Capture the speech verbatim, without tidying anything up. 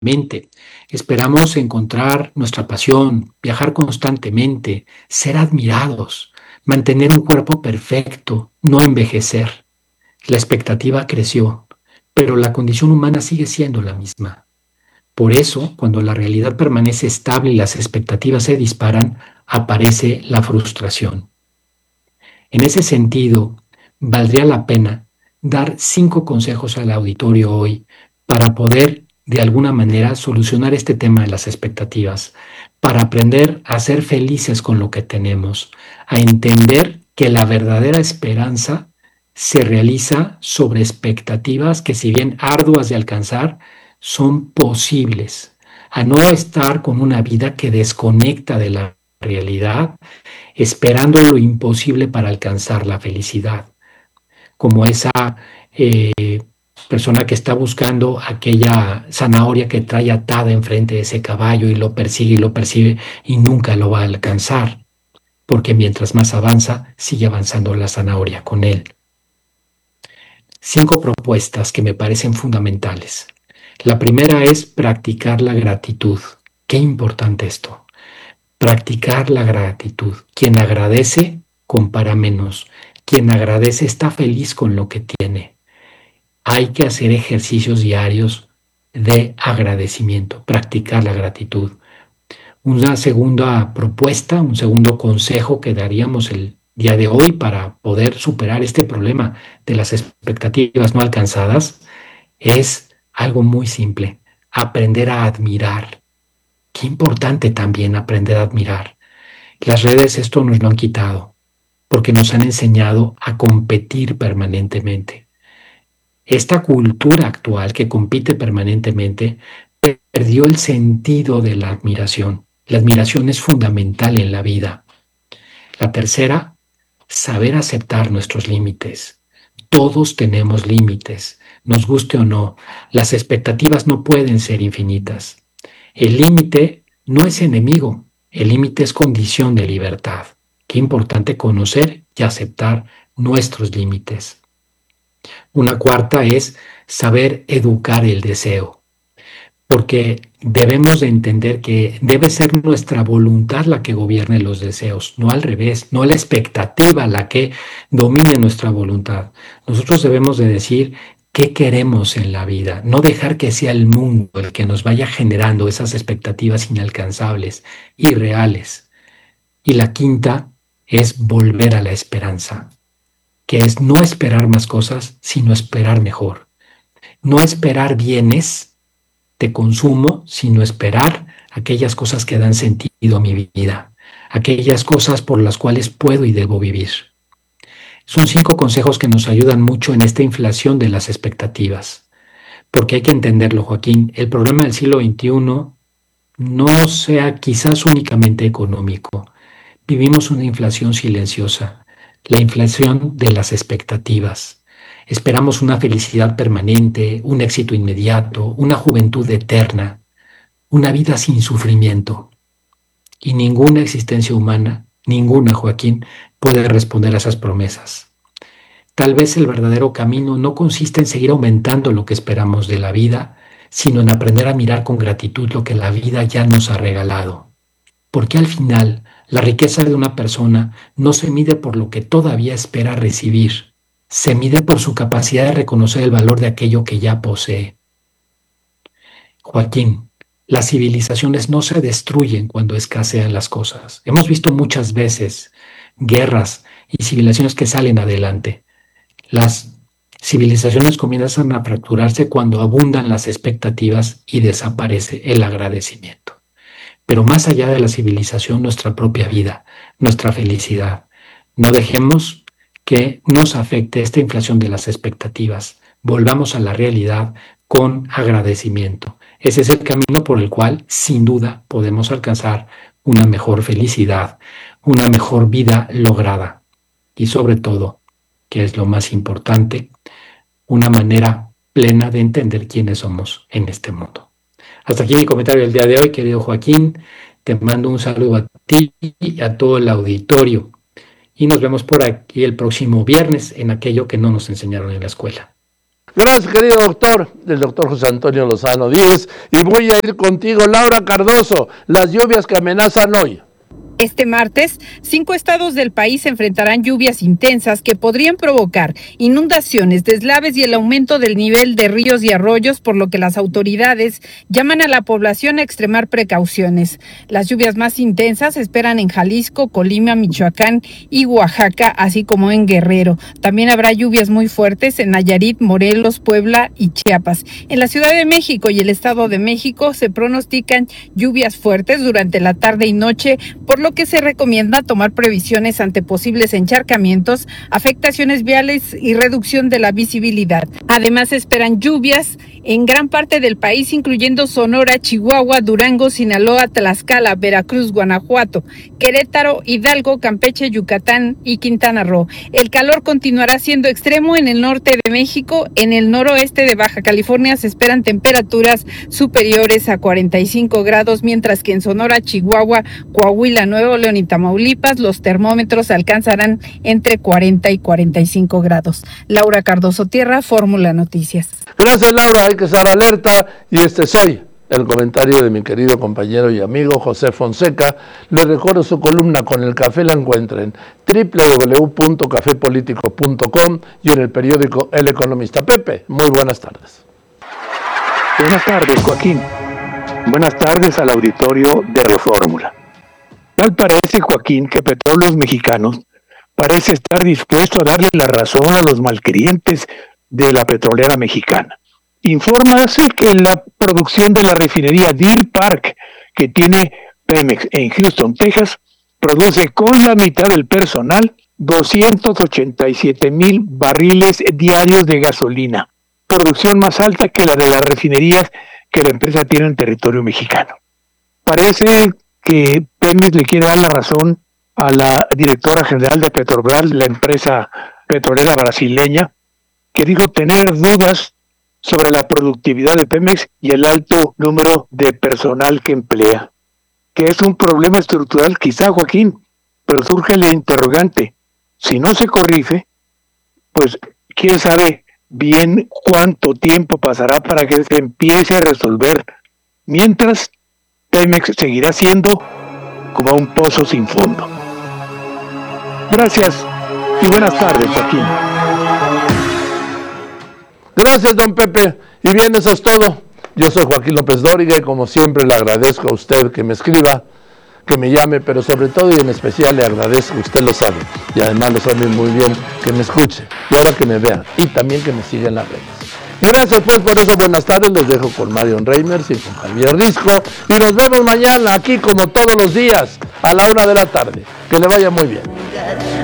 mente. Esperamos encontrar nuestra pasión, viajar constantemente, ser admirados, mantener un cuerpo perfecto, no envejecer. La expectativa creció, pero la condición humana sigue siendo la misma. Por eso, cuando la realidad permanece estable y las expectativas se disparan, aparece la frustración. En ese sentido, valdría la pena dar cinco consejos al auditorio hoy para poder, de alguna manera, solucionar este tema de las expectativas, para aprender a ser felices con lo que tenemos, a entender que la verdadera esperanza se realiza sobre expectativas que, si bien arduas de alcanzar, son posibles, a no estar con una vida que desconecta de la realidad, esperando lo imposible para alcanzar la felicidad, como esa eh, persona que está buscando aquella zanahoria que trae atada enfrente de ese caballo y lo persigue y lo persigue y nunca lo va a alcanzar, porque mientras más avanza, sigue avanzando la zanahoria con él. Cinco propuestas que me parecen fundamentales. La primera es practicar la gratitud. Qué importante esto. Practicar la gratitud. Quien agradece, compara menos. Quien agradece está feliz con lo que tiene. Hay que hacer ejercicios diarios de agradecimiento, practicar la gratitud. Una segunda propuesta, un segundo consejo que daríamos el día de hoy para poder superar este problema de las expectativas no alcanzadas es algo muy simple, aprender a admirar. Qué importante también aprender a admirar. Las redes esto nos lo han quitado porque nos han enseñado a competir permanentemente. Esta cultura actual que compite permanentemente perdió el sentido de la admiración. La admiración es fundamental en la vida. La tercera, saber aceptar nuestros límites. Todos tenemos límites, nos guste o no. Las expectativas no pueden ser infinitas. El límite no es enemigo, el límite es condición de libertad. Qué importante conocer y aceptar nuestros límites. Una cuarta es saber educar el deseo, porque debemos de entender que debe ser nuestra voluntad la que gobierne los deseos, no al revés, no la expectativa la que domine nuestra voluntad. Nosotros debemos de decir qué queremos en la vida, no dejar que sea el mundo el que nos vaya generando esas expectativas inalcanzables, irreales. Y la quinta es volver a la esperanza, que es no esperar más cosas, sino esperar mejor. No esperar bienes de consumo, sino esperar aquellas cosas que dan sentido a mi vida, aquellas cosas por las cuales puedo y debo vivir. Son cinco consejos que nos ayudan mucho en esta inflación de las expectativas, porque hay que entenderlo, Joaquín, el problema del siglo veintiuno no sea quizás únicamente económico. Vivimos una inflación silenciosa, la inflación de las expectativas. Esperamos una felicidad permanente, un éxito inmediato, una juventud eterna, una vida sin sufrimiento. Y ninguna existencia humana, ninguna, Joaquín, puede responder a esas promesas. Tal vez el verdadero camino no consiste en seguir aumentando lo que esperamos de la vida, sino en aprender a mirar con gratitud lo que la vida ya nos ha regalado. Porque al final, la riqueza de una persona no se mide por lo que todavía espera recibir, se mide por su capacidad de reconocer el valor de aquello que ya posee. Joaquín, las civilizaciones no se destruyen cuando escasean las cosas. Hemos visto muchas veces guerras y civilizaciones que salen adelante. Las civilizaciones comienzan a fracturarse cuando abundan las expectativas y desaparece el agradecimiento. Pero más allá de la civilización, nuestra propia vida, nuestra felicidad. No dejemos que nos afecte esta inflación de las expectativas. Volvamos a la realidad con agradecimiento. Ese es el camino por el cual, sin duda, podemos alcanzar una mejor felicidad, una mejor vida lograda y, sobre todo, que es lo más importante, una manera plena de entender quiénes somos en este mundo. Hasta aquí mi comentario del día de hoy, querido Joaquín. Te mando un saludo a ti y a todo el auditorio. Y nos vemos por aquí el próximo viernes en aquello que no nos enseñaron en la escuela. Gracias, querido doctor, el doctor José Antonio Lozano Díez. Y voy a ir contigo, Laura Cardoso. Las lluvias que amenazan hoy. Este martes, cinco estados del país enfrentarán lluvias intensas que podrían provocar inundaciones, deslaves y el aumento del nivel de ríos y arroyos, por lo que las autoridades llaman a la población a extremar precauciones. Las lluvias más intensas se esperan en Jalisco, Colima, Michoacán y Oaxaca, así como en Guerrero. También habrá lluvias muy fuertes en Nayarit, Morelos, Puebla y Chiapas. En la Ciudad de México y el Estado de México se pronostican lluvias fuertes durante la tarde y noche, por lo que se recomienda tomar previsiones ante posibles encharcamientos, afectaciones viales y reducción de la visibilidad. Además, se esperan lluvias en gran parte del país, incluyendo Sonora, Chihuahua, Durango, Sinaloa, Tlaxcala, Veracruz, Guanajuato, Querétaro, Hidalgo, Campeche, Yucatán y Quintana Roo. El calor continuará siendo extremo en el norte de México. En el noroeste de Baja California se esperan temperaturas superiores a cuarenta y cinco grados, mientras que en Sonora, Chihuahua, Coahuila, Nuevo León y Tamaulipas los termómetros alcanzarán entre cuarenta y cuarenta y cinco grados. Laura Cardoso Tierra, Fórmula Noticias. Gracias, Laura, hay que estar alerta. Y este soy el comentario de mi querido compañero y amigo José Fonseca. Les recuerdo su columna Con el Café, la encuentren en doble u doble u doble u punto café político punto com y en el periódico El Economista. Pepe, muy buenas tardes. Buenas tardes, Joaquín. Buenas tardes al auditorio de Refórmula. Tal parece, Joaquín, que Petróleos Mexicanos parece estar dispuesto a darle la razón a los malquerientes de la petrolera mexicana. Infórmase que la producción de la refinería Deer Park, que tiene Pemex en Houston, Texas, produce con la mitad del personal doscientos ochenta y siete mil barriles diarios de gasolina, producción más alta que la de las refinerías que la empresa tiene en territorio mexicano. Parece que Pemex le quiere dar la razón a la directora general de Petrobras, la empresa petrolera brasileña, que dijo tener dudas sobre la productividad de Pemex y el alto número de personal que emplea, que es un problema estructural quizá, Joaquín, pero surge el interrogante, si no se corrige, pues quién sabe bien cuánto tiempo pasará para que se empiece a resolver, mientras Pemex seguirá siendo como un pozo sin fondo. Gracias y buenas tardes, Joaquín. Gracias, don Pepe. Y bien, eso es todo. Yo soy Joaquín López Dóriga y como siempre le agradezco a usted que me escriba, que me llame, pero sobre todo y en especial le agradezco, usted lo sabe, y además lo sabe muy bien, que me escuche y ahora que me vea y también que me siga en las redes. Gracias pues por eso, buenas tardes, los dejo con Marion Reimers y con Javier Risco y nos vemos mañana aquí como todos los días a la una de la tarde. Que le vaya muy bien.